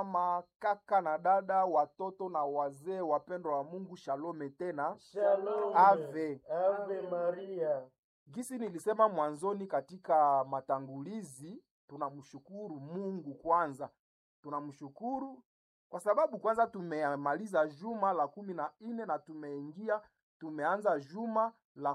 Mama, kaka na dada, watoto na wazee, wapendwa wa Mungu, shalome tena. Shalom. Ave. Ave Maria. Gisi nilisema mwanzoni katika matangulizi, tunamshukuru Mungu kwanza. Tunamshukuru kwa sababu kwanza tumemaliza juma la 14 na tumeanza juma la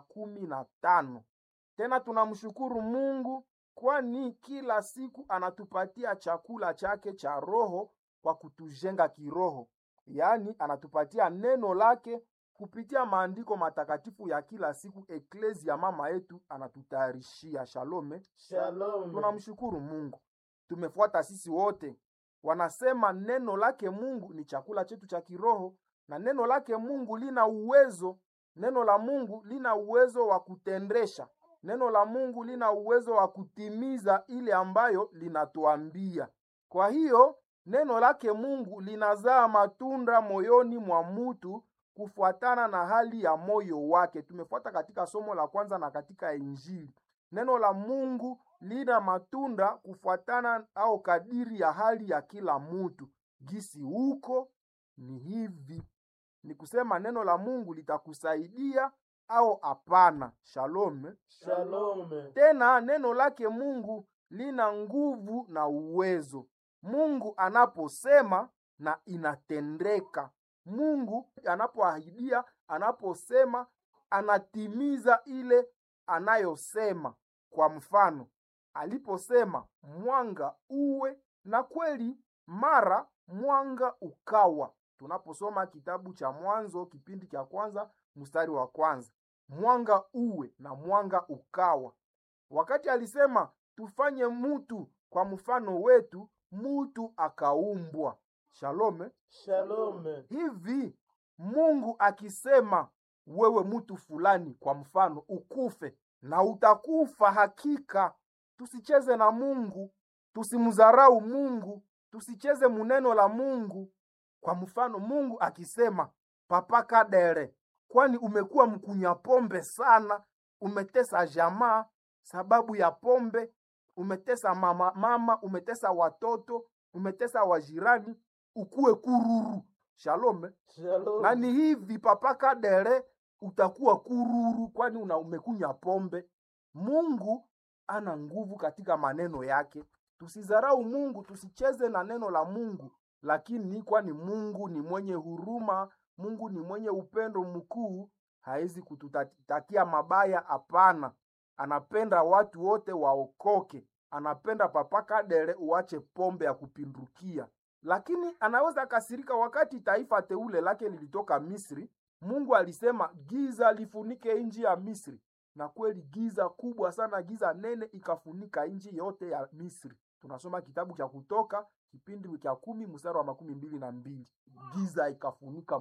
15. Tena tunamshukuru Mungu kwani kila siku anatupatia chakula chake cha roho kwa kutujenga kiroho. Yaani anatupatia neno lake kupitia maandiko matakatifu ya kila siku. Eklezia mama yetu anatutayarishia. Shalome. Shalom. Tunamshukuru Mungu. Tumefuata sisi wote. Wanasema neno lake Mungu ni chakula chetu cha kiroho, na neno lake Mungu lina uwezo. Neno la Mungu lina uwezo wa kutendesha. Neno la Mungu lina uwezo wa kutimiza ile ambayo linatuambia. Kwa hiyo neno lake Mungu linazaa matunda moyoni mwa mtu kufuatana na hali ya moyo wake. Tumefuata katika somo la kwanza na katika Injili. Neno la Mungu lina matunda kufuatana au kadiri ya hali ya kila mtu. Gisi huko ni hivi. Ni kusema neno la Mungu litakusaidia au hapana. Shalom. Shalom. Tena neno lake Mungu lina nguvu na uwezo. Mungu anaposema na inatendeka. Mungu anapoahidia, anaposema, anatimiza ile anayosema. Kwa mfano, aliposema mwanga uwe, na kweli mara mwanga ukawa. Tunaposoma kitabu cha Mwanzo kipindi cha kwanza mstari wa kwanza, mwanga uwe na mwanga ukawa. Wakati alisema tufanye mtu kwa mfano wetu, mtu akaumbwa. Shalome. Shalom. Hivi Mungu akisema wewe mtu fulani kwa mfano ukufe, na utakufa hakika. Tusicheze na Mungu, tusimdharau Mungu, tusicheze muneno la Mungu. Kwa mfano Mungu akisema papa Kadere, kwani umekuwa mkunya pombe sana, umetesa jamaa sababu ya pombe, umetesa mama, umetesa watoto, umetesa wajirani, ukue kururu. Shalom. Shalom. Na ni hivi papa Kadere, utakuwa kururu kwani umekunya pombe. Mungu ana nguvu katika maneno yake. Tusidharau Mungu, tusicheze na neno la Mungu. Lakini kwani Mungu ni mwenye huruma, Mungu ni mwenye upendo mkuu, haizi kututakia mabaya, hapana. Anapenda watu wote waokoke. Anapenda papa Kadere uache pombe ya kupindukia. Lakini anaweza kasirika wakati taifa teule lake lilitoka Misri. Mungu alisema giza lifunike nchi ya Misri. Na kweli giza kubwa sana, giza nene ikafunika nchi yote ya Misri. Tunasoma kitabu cha Kutoka kipindi cha 10 mstari wa 22. Giza ikafunika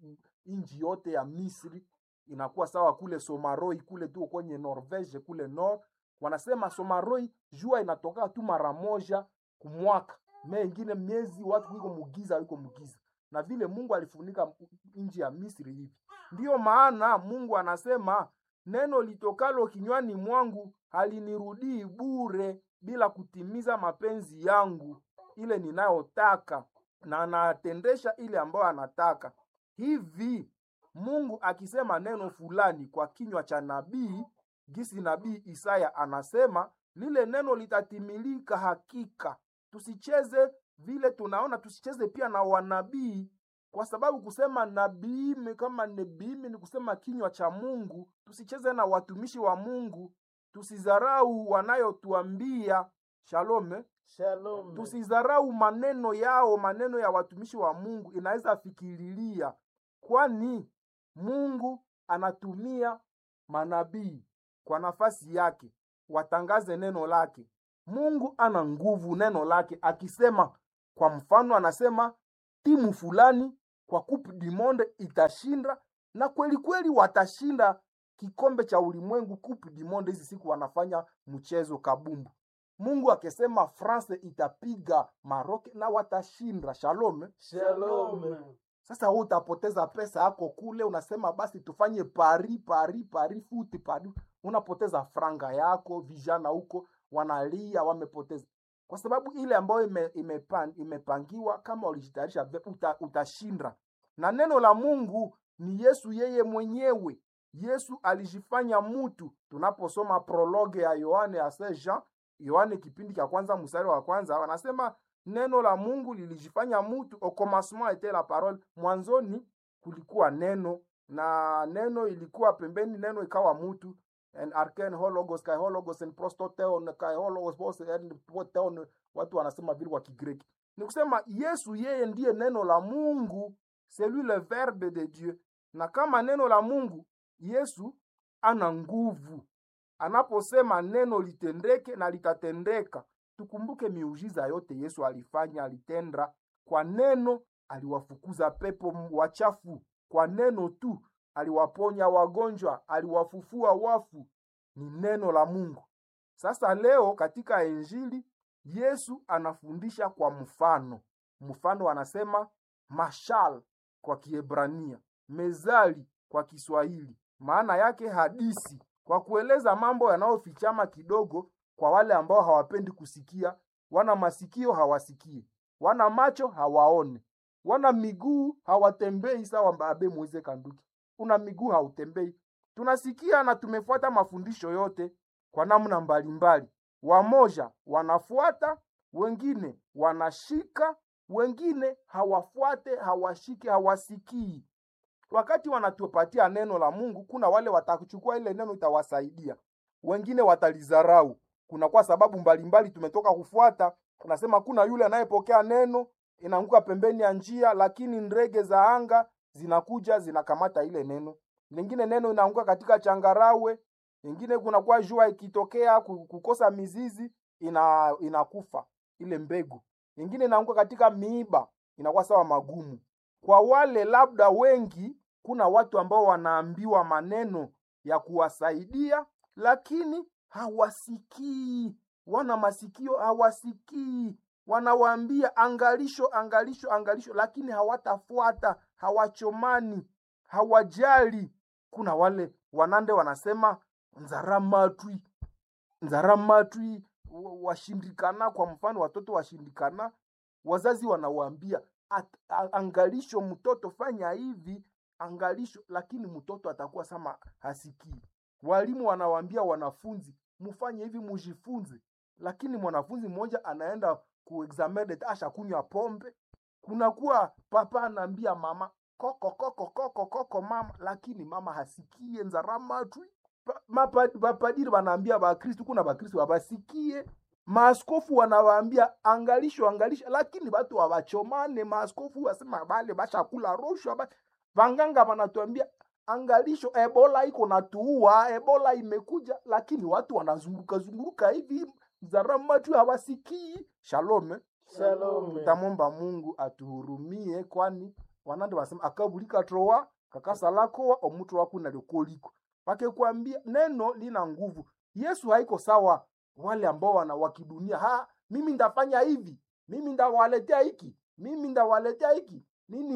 nchi yote ya Misri. Inakuwa sawa kule Somaroi kule tu kwenye Norvege kule Nord. Wanasema Somaroi jua inatoka tu mara moja kumwaka. Mengine miezi watu wiko mugiza. Na vile Mungu alifunika nchi ya Misri hivi. Ndiyo maana Mungu anasema neno litokalo kinywani mwangu halinirudii bure bila kutimiza mapenzi yangu ile ninayotaka, na anatendesha ile ambayo anataka. Hivi Mungu akisema neno fulani kwa kinywa cha nabii, gisi nabii Isaya anasema lile neno litatimilika hakika. Tusicheze vile tunaona, tusicheze pia na wanabii, kwa sababu kusema nabii kama nabii ni kusema kinywa cha Mungu. Tusicheze na watumishi wa Mungu, tusidharau wanayotuambia. Shalom. Shalom. Tusidharau maneno yao, maneno ya watumishi wa Mungu inaweza fikirilia, kwani Mungu anatumia manabii kwa nafasi yake watangaze neno lake. Mungu ana nguvu, neno lake akisema, kwa mfano anasema timu fulani kwa Coupe du Monde itashinda, na kweli kweli watashinda kikombe cha ulimwengu. Coupe du Monde hizi siku wanafanya mchezo kabumbu. Mungu akisema France itapiga Maroc na watashinda. Shalom. Shalom. Sasa wewe utapoteza pesa yako kule, unasema basi tufanye pari foot pari, unapoteza franga yako. Vijana huko wanalia, wamepoteza. kwa sababu ile ambayo imepangiwa, kama ulijitayarisha utashinda. Na neno la Mungu ni Yesu yeye mwenyewe. Yesu alijifanya mtu. Tunaposoma prologue ya Yohane ya Saint Jean, Yohane kipindi cha kwanza mstari wa kwanza, wanasema neno la Mungu lilijifanya mtu. Au commencement était la parole, mwanzoni kulikuwa neno, na neno ilikuwa pembeni, neno ikawa mtu. En arken hologos kai hologos en prostoteon kai hologos bos en proteon, watu wanasema vile kwa Kigreki. Ni kusema Yesu yeye ndiye neno la Mungu, c'est lui le verbe de Dieu. Na kama neno la Mungu, Yesu ana nguvu. Anaposema neno litendeke na litatendeka. Tukumbuke miujiza yote Yesu alifanya, alitenda kwa neno. Aliwafukuza pepo wachafu kwa neno tu, aliwaponya wagonjwa, aliwafufua wafu. Ni neno la Mungu. Sasa leo katika Injili Yesu anafundisha kwa mfano. Mfano anasema mashal kwa Kiebrania, mezali kwa Kiswahili. Maana yake hadisi, kwa kueleza mambo yanayofichama kidogo kwa wale ambao hawapendi kusikia. Wana masikio hawasikie, wana macho hawaone, wana miguu hawatembei sawa mbabe Moise Kanduki. Una miguu hautembei. Tunasikia na tumefuata mafundisho yote kwa namna mbalimbali. Wamoja wanafuata, wengine wanashika, wengine hawafuate, hawashike, hawasikii. Wakati wanatupatia neno la Mungu, kuna wale watakuchukua ile neno itawasaidia, wengine watalizarau. Kuna kwa sababu mbalimbali tumetoka kufuata. Tunasema kuna yule anayepokea neno inaanguka pembeni ya njia, lakini ndege za anga zinakuja zinakamata ile neno. Lingine neno inaanguka katika changarawe, lingine kuna kwa jua ikitokea kukosa mizizi inakufa ile mbegu. Lingine inaanguka katika miiba, inakuwa sawa magumu. Kwa wale labda wengi, kuna watu ambao wanaambiwa maneno ya kuwasaidia lakini hawasikii. Wana masikio hawasikii. Wanawaambia angalisho, angalisho, angalisho, lakini hawatafuata, hawachomani, hawajali. Kuna wale wanande wanasema nzaramatwi, nzaramatwi, washindikana. Kwa mfano watoto washindikana, wazazi wanawaambia angalisho, mtoto fanya hivi, angalisho, lakini mtoto atakuwa sama hasikii. Walimu wanawaambia wanafunzi mufanye hivi, mujifunze, lakini mwanafunzi mmoja anaenda kuexamine asha kunywa pombe. Kunakuwa papa anaambia mama koko koko koko koko mama, lakini mama hasikie. Nzarama tu mapadiri wanaambia Bakristo, kuna Bakristo wabasikie. Maaskofu wanawaambia angalisho, angalisho, lakini watu hawachomane. Maaskofu wasema bale bashakula rushwa. Wanganga wanatuambia angalisho, Ebola iko natuua, Ebola imekuja, lakini watu wanazunguka zunguka hivi. Nzarama tu hawasikii. Shalom. Shalom. Tutamomba Mungu atuhurumie, kwani wanande wanasema akabulika troa kakasa lako omutu wako na likoliko. Wakikwambia neno lina nguvu. Yesu haiko sawa wale ambao wakidunia, mimi ndafanya hivi, mimi ndawaletea hiki, mimi ndawaletea hiki. Nini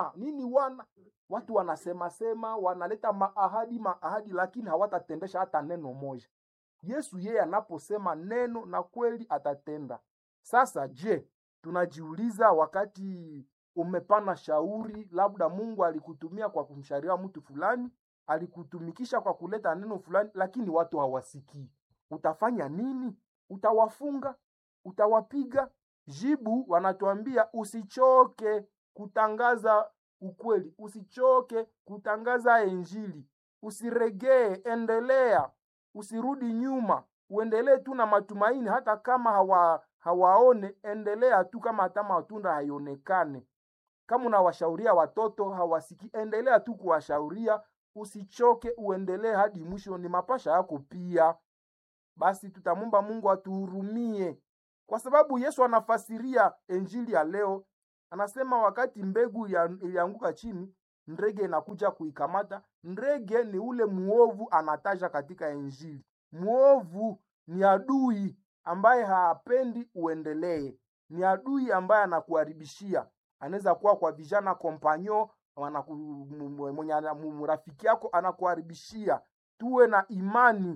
wana? Watu wanasema, wanaleta maahadi, lakini hawatatendesha hata neno moja. Yesu yeye anaposema neno na kweli atatenda. Sasa je, tunajiuliza wakati umepana shauri, labda Mungu alikutumia kwa kumsharia mtu fulani, alikutumikisha kwa kuleta neno fulani, lakini watu hawasikii. Utafanya nini? Utawafunga? Utawapiga? Jibu wanatuambia usichoke kutangaza ukweli, usichoke kutangaza Injili, usiregee, endelea, usirudi nyuma, uendelee tu na matumaini hata kama hawaone, endelea tu kama hata matunda haionekane. Kama unawashauria watoto hawasikii, endelea tu kuwashauria, usichoke, uendelee hadi mwisho, ni mapasha yako pia. Basi tutamomba Mungu atuhurumie, kwa sababu Yesu anafasiria Injili ya leo. Anasema wakati mbegu ilianguka chini, ndege inakuja kuikamata. Ndege ni ule muovu anataja katika Injili. Muovu ni adui ambaye hapendi uendelee. Ni adui ambaye anakuharibishia. Anaweza kuwa kwa vijana kompanyo, mwenye rafiki yako anakuharibishia. Tuwe na imani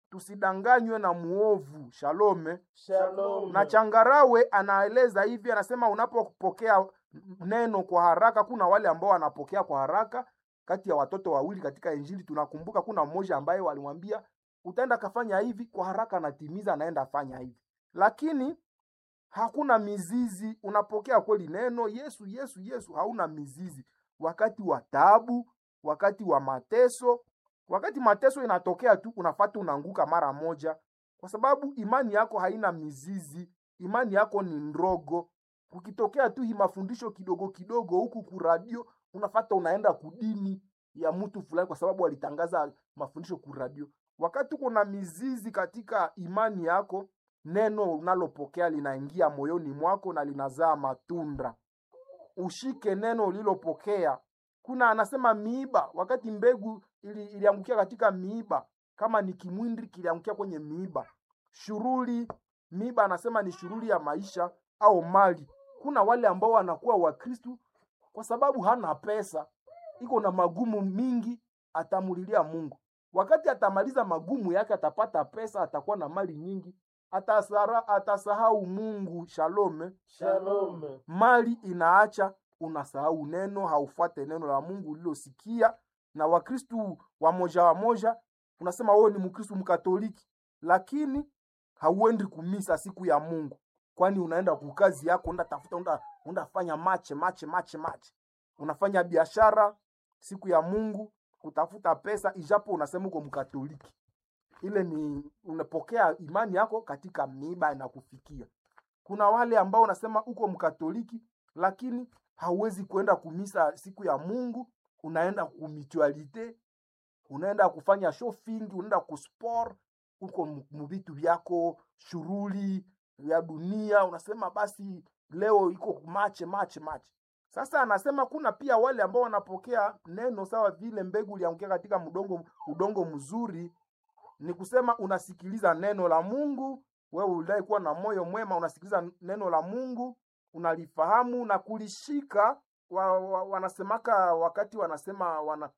tusidanganywe na muovu. Shalome. Shalom. Na Changarawe anaeleza hivi, anasema unapopokea neno kwa haraka, kuna wale ambao wanapokea kwa haraka. Kati ya watoto wawili katika Injili tunakumbuka kuna mmoja ambaye walimwambia utaenda kafanya hivi, kwa haraka anatimiza, anaenda fanya hivi, lakini hakuna mizizi. Unapokea kweli neno Yesu Yesu Yesu, hauna mizizi. Wakati wa taabu, wakati wa mateso, wakati mateso inatokea tu, unafuata unaanguka mara moja, kwa sababu imani yako haina mizizi, imani yako ni ndogo. Ukitokea tu hii mafundisho kidogo kidogo huku kuradio, unafuata unaenda kudini ya mtu fulani kwa sababu alitangaza mafundisho kuradio. Wakati kuna mizizi katika imani yako, neno unalopokea linaingia moyoni mwako na linazaa matunda. Ushike neno ulilopokea. Kuna anasema miiba, wakati mbegu iliangukia katika miiba, kama ni kimwindi kiliangukia kwenye miiba. Shuruli, miiba anasema ni shuruli ya maisha au mali. Kuna wale ambao wanakuwa Wakristo kwa sababu hana pesa, iko na magumu mingi, atamulilia Mungu. Wakati atamaliza magumu yake, atapata pesa, atakuwa na mali nyingi, atasahau Mungu. Shalome. Shalom. Mali inaacha, unasahau neno, haufuate neno la Mungu ulilosikia. Na Wakristo wamoja unasema wewe ni Mkristo Mkatoliki, lakini hauendi kumisa siku ya Mungu, kwani unaenda kukazi yako, unafanya mache. Unafanya biashara siku ya Mungu kutafuta pesa, ijapo unasema uko Mkatoliki. Ile ni unapokea imani yako katika miiba inakufikia. Kuna wale ambao unasema uko Mkatoliki, lakini hauwezi kwenda kumisa siku ya Mungu, unaenda kumitualite, unaenda kufanya shopping, unaenda kusport, uko mvitu vyako, shughuli ya dunia, unasema basi leo iko mache. Sasa anasema kuna pia wale ambao wanapokea neno sawa vile mbegu iliangukia katika udongo mzuri. Ni kusema unasikiliza neno la Mungu, wewe udai kuwa na moyo mwema, unasikiliza neno la Mungu, unalifahamu na kulishika. Wanasemaka wakati wanasema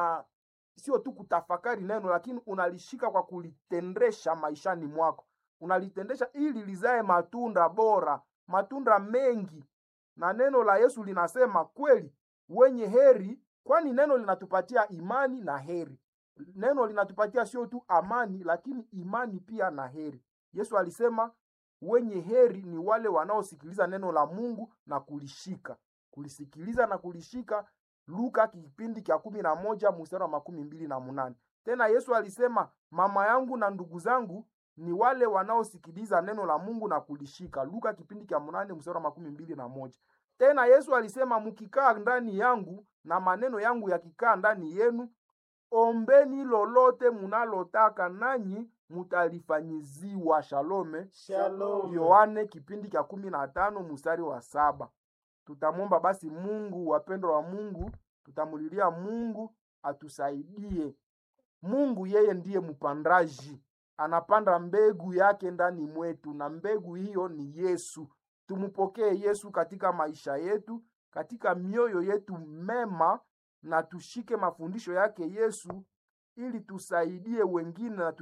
sio tu kutafakari neno, lakini unalishika kwa kulitendesha maishani mwako. Unalitendesha ili lizae matunda bora, matunda mengi. Na neno la Yesu linasema kweli, wenye heri, kwani neno linatupatia imani na heri. Neno linatupatia sio tu amani, lakini imani pia na heri. Yesu alisema wenye heri ni wale wanaosikiliza neno la Mungu na kulishika. Kulisikiliza na kulishika, Luka kipindi cha 11 mstari wa 28. Tena Yesu alisema mama yangu na ndugu zangu ni wale wanaosikiliza neno la Mungu na kulishika. Luka kipindi cha 8 mstari wa 21. Tena Yesu alisema mkikaa ndani yangu na maneno yangu yakikaa ndani yenu, ombeni lolote munalotaka nanyi mutalifanyiziwa. Shalome. Shalom. Yohane kipindi cha 15 mstari wa 7. Tutamwomba basi Mungu, wapendwa wa Mungu, tutamulilia Mungu atusaidie. Mungu yeye ndiye mpandaji, anapanda mbegu yake ndani mwetu, na mbegu hiyo ni Yesu. Tumupokee Yesu katika maisha yetu, katika mioyo yetu mema, na tushike mafundisho yake Yesu, ili tusaidie wengine na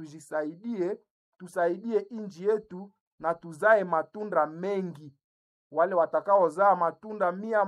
tusaidie inji yetu, na tuzae matunda mengi. Wale watakaozaa matunda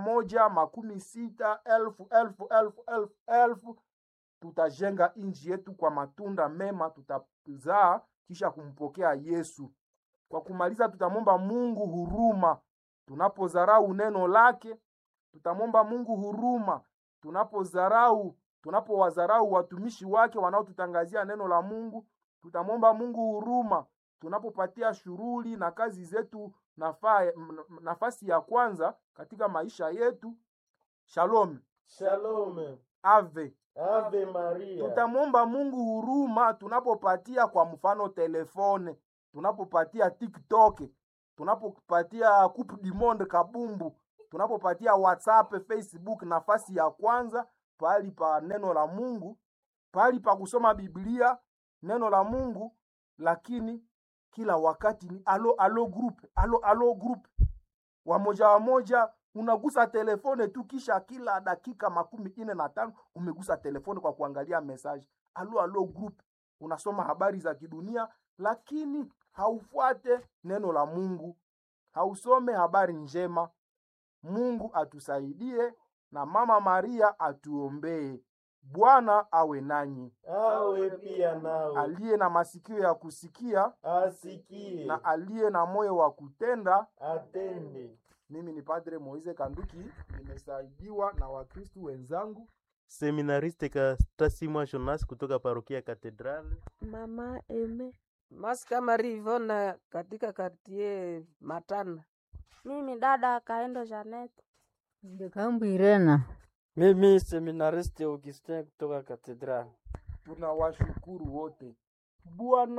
100, 10,000, 60,000, tutajenga inji yetu kwa matunda mema tutazaa kisha kumpokea Yesu. Kwa kumaliza, tutamwomba Mungu huruma tunapozarau neno lake. Tutamwomba Mungu huruma tunapowazarau watumishi wake wanaotutangazia neno la Mungu. Tutamwomba Mungu huruma tunapopatia shughuli na kazi zetu nafasi ya kwanza katika maisha yetu. Shalom. Shalom. Ave Maria. Tutamwomba Mungu huruma tunapopatia kwa mfano telefone, tunapopatia TikTok, tunapopatia Coupe du Monde kabumbu, tunapopatia WhatsApp, Facebook nafasi ya kwanza, pahali pa neno la Mungu, pahali pa kusoma Biblia, neno la Mungu. Lakini kila wakati ni alo group. Wamoja unagusa telefone tu, kisha kila dakika 45 umegusa telefone kwa kuangalia message. Alo group. unasoma habari za kidunia, lakini haufuate neno la Mungu, hausome habari njema. Mungu atusaidie na Mama Maria atuombee. Bwana awe nanyi. Awe pia nawe. Aliye na masikio ya kusikia Asikie. na aliye na moyo wa kutenda Atende. Mimi ni Padre Moise Kanduki, nimesaidiwa na Wakristu wenzangu. Seminariste Kastasimwa Jonas kutoka parokia Katedrali. Mama Eme. Maska Marivona katika quartier Matana. Mimi dada Kaendo Janet. Ndekambu Irena. Mimi seminariste Augustin kutoka Katedrali. Tunawashukuru wote. Bwana